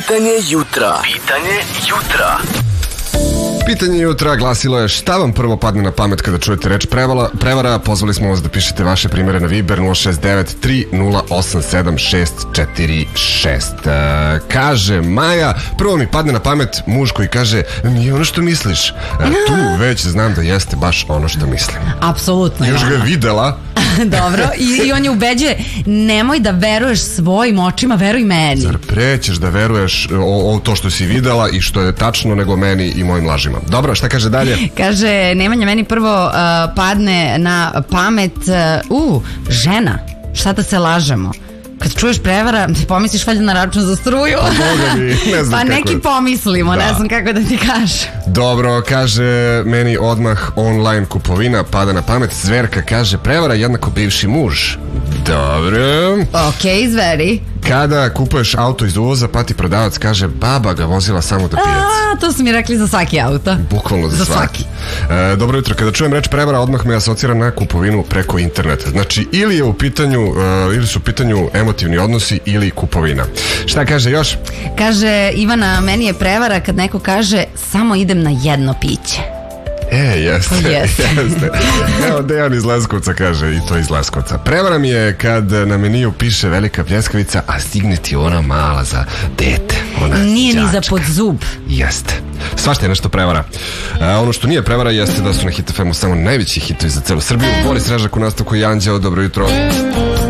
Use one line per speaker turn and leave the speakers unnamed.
Pitanje jutra. Pitanje jutra.
Pitanje jutra glasilo je: šta vam prvo padne na pamet kada čujete reč prevara? Pozvali smo vas da pišete vaše primere na Viber 069 3087 646. Kaže Maja: prvo mi padne na pamet muž koji kaže nije ono što misliš. Tu već znam da jeste baš ono što mislim.
Apsolutno.
Još ga je videla.
Dobro, i on je ubeđuje: nemoj da veruješ svojim očima, veruj meni.
Zar prećeš da veruješ o to što si videla i što je tačno nego meni i mojim lažima? Dobro, šta kaže dalje?
Kaže Nemanja: meni prvo padne na pamet žena, šta da se lažemo. Kad čuješ prevara, pomisliš valjda na račun za struju. Pa neki pomislimo, ne znam kako da ti kažem.
Dobro, kaže meni odmah online kupovina pada na pamet. Zverka kaže prevara jednako bivši muž. Dobro.
Ok, Zveri.
Kada kupuješ auto iz uvoza pa ti prodavac kaže baba ga vozila samo do pijac.
To su mi rekli za svaki auto.
Bukvalno za svaki. Dobro jutro, kada čujem reč prevara odmah me asocira na kupovinu preko interneta. Znači ili su u pitanju emotivni odnosi ili kupovina. Šta kaže još?
Kaže Ivana: meni je prevara kad neko kaže samo idem na jedno piće.
Jeste. Evo Dejan iz Leskovca kaže, i to iz Leskovca: prevara mi je kad na meniju piše velika pljeskavica, a stigne ti ona mala za dete.
Nije ni za pod zub.
Jeste. Svašta je nešto prevara. Ono što nije prevara jeste da su na Hit FM-u samo najveći hitovi za celu Srbiju. Boris Režak u nastavku i Anđeo. Dobro jutro.